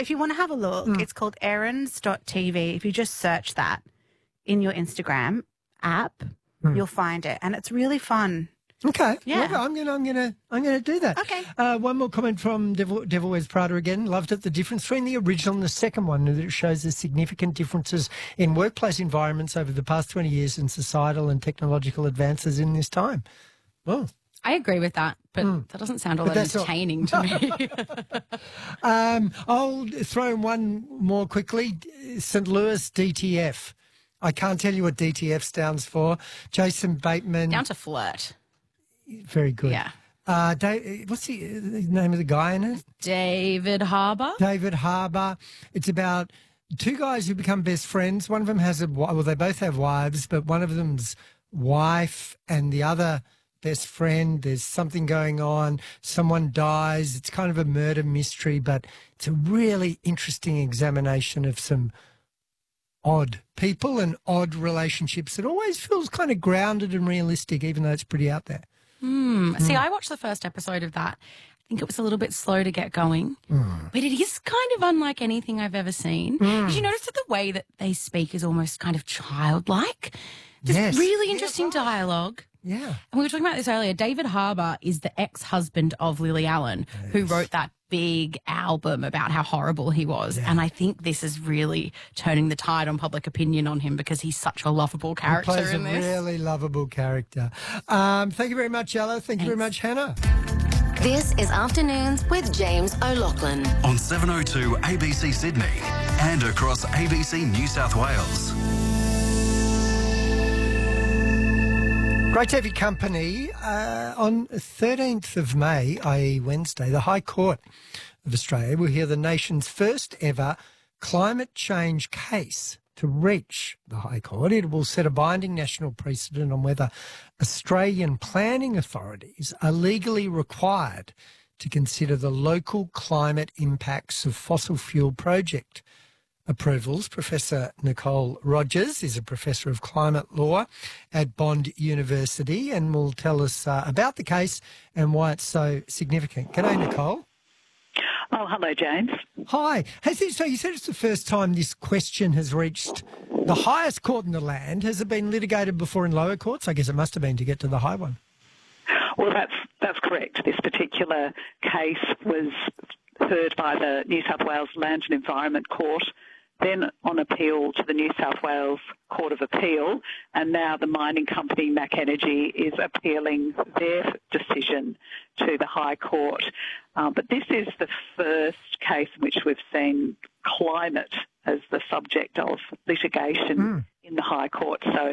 if you want to have a look, it's called errands.tv. If you just search that in your Instagram app, you'll find it, and it's really fun. Okay. Yeah. Okay, I'm gonna do that. Okay. One more comment from Devil Wears Prada again. Loved it. The difference between the original and the second one, that it shows the significant differences in workplace environments over the past 20 years and societal and technological advances in this time. Oh. I agree with that, but that doesn't sound all that entertaining to me. I'll throw in one more quickly. St. Louis DTF. I can't tell you what DTF stands for. Jason Bateman. Down to flirt. Very good. Yeah. What's the name of the guy in it? David Harbour. David Harbour. It's about two guys who become best friends. One of them has they both have wives, but one of them's wife and the other best friend, there's something going on. Someone dies. It's kind of a murder mystery, but it's a really interesting examination of some odd people and odd relationships. It always feels kind of grounded and realistic, even though it's pretty out there. See, I watched the first episode of that. I think it was a little bit slow to get going, but it is kind of unlike anything I've ever seen. Did you notice that the way that they speak is almost kind of childlike? Just really interesting dialogue. Yeah. And we were talking about this earlier. David Harbour is the ex-husband of Lily Allen, who wrote that big album about how horrible he was. Yeah. And I think this is really turning the tide on public opinion on him because he's such a lovable character in this. He plays a really lovable character. Thank you very much, Ella. Thank you very much, Hannah. This is Afternoons with James O'Loughlin on 702 ABC Sydney and across ABC New South Wales. Great to have your company. On 13th of May, i.e. Wednesday, the High Court of Australia will hear the nation's first ever climate change case to reach the High Court. It will set a binding national precedent on whether Australian planning authorities are legally required to consider the local climate impacts of fossil fuel project approvals. Professor Nicole Rogers is a professor of climate law at Bond University and will tell us about the case and why it's so significant. G'day, Nicole. Oh, hello, James. Hi. So you said it's the first time this question has reached the highest court in the land. Has it been litigated before in lower courts? I guess it must have been to get to the high one. Well, that's correct. This particular case was heard by the New South Wales Land and Environment Court, then on appeal to the New South Wales Court of Appeal, and now the mining company Mac Energy is appealing their decision to the High Court. But this is the first case in which we've seen climate as the subject of litigation in the High Court. So